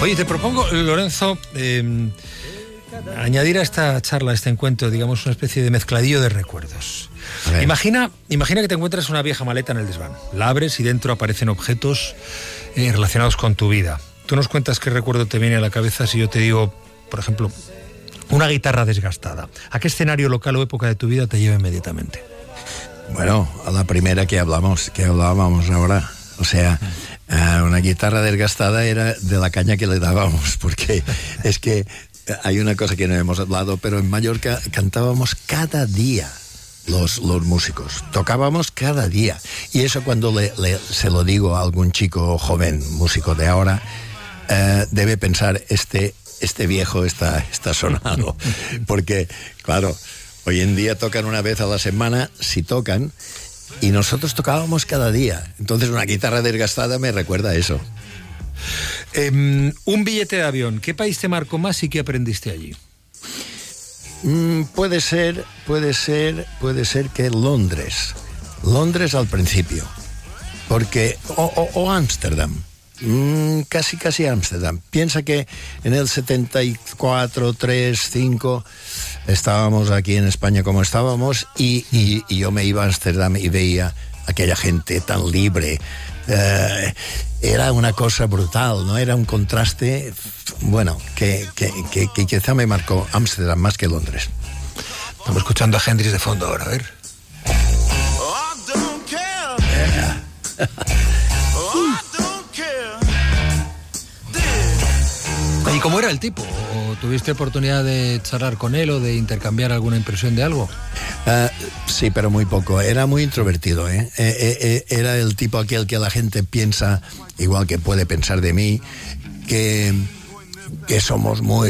Oye, te propongo, Lorenzo, añadir a esta charla, a este encuentro, digamos, una especie de mezcladillo de recuerdos. Imagina que te encuentras una vieja maleta en el desván. La abres y dentro aparecen objetos relacionados con tu vida. Tú nos cuentas qué recuerdo te viene a la cabeza si yo te digo, por ejemplo, una guitarra desgastada. ¿A qué escenario local o época de tu vida te lleva inmediatamente? Bueno, a la primera que hablábamos ahora. O sea, una guitarra desgastada era de la caña que le dábamos, porque es que hay una cosa que no hemos hablado, pero en Mallorca cantábamos cada día los músicos, tocábamos cada día. Y eso cuando se lo digo a algún chico joven, músico de ahora, debe pensar, este viejo está sonado, porque claro, hoy en día tocan una vez a la semana, si tocan, y nosotros tocábamos cada día. Entonces una guitarra desgastada me recuerda a eso. Un billete de avión, ¿qué país te marcó más y qué aprendiste allí? Puede ser que Londres al principio, porque o Ámsterdam. Casi Ámsterdam. Piensa que en el 74, 3, 5 estábamos aquí en España como estábamos y yo me iba a Ámsterdam y veía aquella gente tan libre. Era una cosa brutal, ¿no? Era un contraste, bueno, que quizá me marcó Ámsterdam más que Londres. Estamos escuchando a Hendrix de fondo ahora, a ver. ¿Y cómo era el tipo? ¿O tuviste oportunidad de charlar con él o de intercambiar alguna impresión de algo? Sí, pero muy poco. Era muy introvertido, ¿eh? Era el tipo aquel que la gente piensa, igual que puede pensar de mí, que somos muy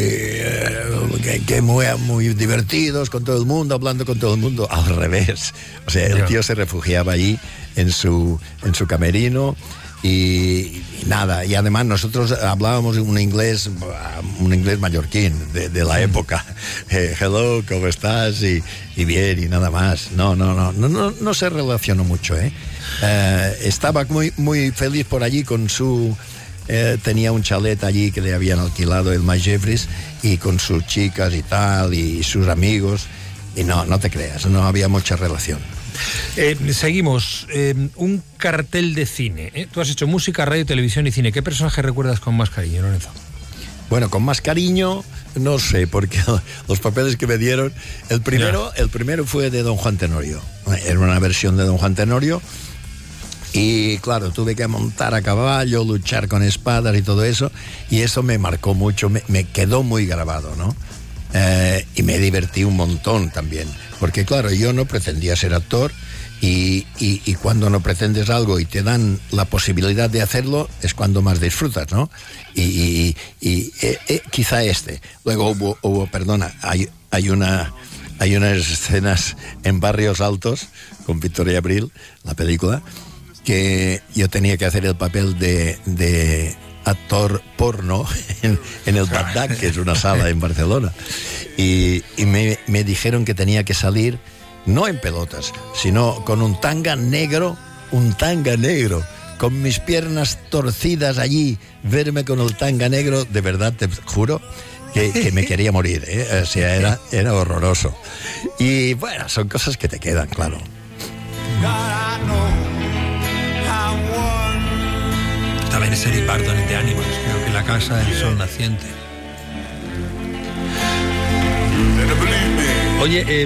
divertidos con todo el mundo, hablando con todo el mundo. Al revés. O sea, el tío se refugiaba allí en su camerino. Y nada, y además nosotros hablábamos un inglés mallorquín de la época. Hello, ¿cómo estás? Y bien, y nada más. No se relacionó mucho, ¿eh? Estaba muy feliz por allí con su... tenía un chalet allí que le habían alquilado el Mike Jeffries, y con sus chicas y tal, y sus amigos, y no te creas, no había mucha relación. Seguimos. Un cartel de cine. Tú has hecho música, radio, televisión y cine. ¿Qué personaje recuerdas con más cariño, Lorenzo? Bueno, con más cariño, no sé, porque los papeles que me dieron... El primero fue de Don Juan Tenorio. Era una versión de Don Juan Tenorio. Y claro, tuve que montar a caballo, luchar con espadas y todo eso. Y eso me marcó mucho, me quedó muy grabado, ¿no? Y me divertí un montón también, porque claro, yo no pretendía ser actor, y cuando no pretendes algo y te dan la posibilidad de hacerlo, es cuando más disfrutas, ¿no? Y quizá luego hubo hay unas escenas en Barrios Altos con Victoria Abril, la película, que yo tenía que hacer el papel de actor porno en el Bagdad, que es una sala en Barcelona, y me dijeron que tenía que salir no en pelotas, sino con un tanga negro, con mis piernas torcidas allí. Verme con el tanga negro, de verdad te juro que me quería morir, ¿eh? O sea, era horroroso. Y bueno, son cosas que te quedan, claro. También es Eric Burdon de Animals, creo que La Casa del Sol Naciente. Oye,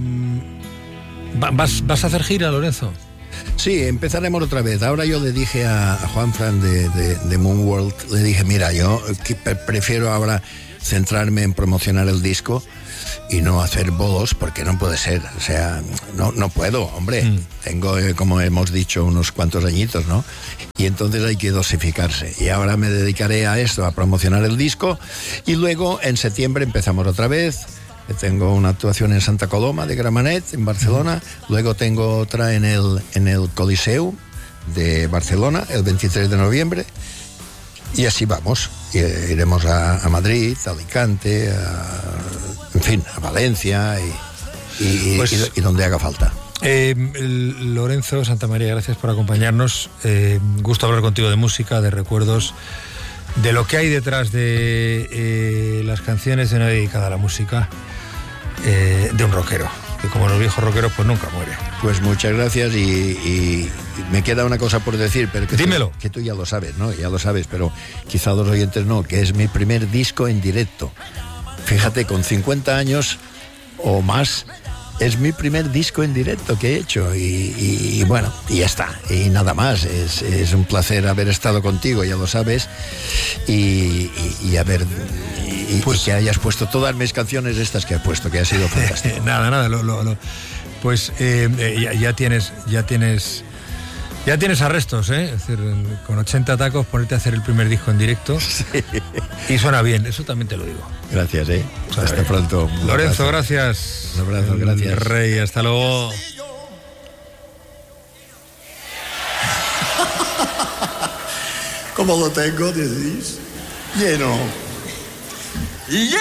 ¿vas a hacer gira, Lorenzo? Sí, empezaremos otra vez. Ahora yo le dije a Juanfran de Moonworld, le dije, mira, yo prefiero ahora centrarme en promocionar el disco y no hacer bolos, porque no puede ser, o sea, no puedo, hombre. Tengo, como hemos dicho, unos cuantos añitos, ¿no? Y entonces hay que dosificarse. Y ahora me dedicaré a esto, a promocionar el disco, y luego en septiembre empezamos otra vez. Tengo una actuación en Santa Coloma de Gramenet, en Barcelona. Luego tengo otra en el Coliseu de Barcelona, el 23 de noviembre. Y así vamos. Iremos a Madrid, a Alicante, en fin, a Valencia y donde haga falta. Lorenzo Santamaría, gracias por acompañarnos. Gusto hablar contigo de música, de recuerdos de lo que hay detrás de las canciones de una dedicada a la música de un rockero, que como los viejos rockeros pues nunca muere. Pues muchas gracias y me queda una cosa por decir, pero dímelo. Que tú ya lo sabes, ¿no? Ya lo sabes, pero quizá los oyentes no, que es mi primer disco en directo. Fíjate, con 50 años o más, es mi primer disco en directo que he hecho y bueno, y ya está, y nada más. Es un placer haber estado contigo, ya lo sabes, y que hayas puesto todas mis canciones estas que has puesto, que ha sido fantástico. Nada, pues ya tienes arrestos, ¿eh? Es decir, con 80 tacos ponerte a hacer el primer disco en directo. Sí. Y suena bien, eso también te lo digo. Gracias, hasta pronto. Lorenzo, gracias. Un abrazo, gracias. Rey, hasta luego. ¿Cómo lo tengo, decís? Lleno.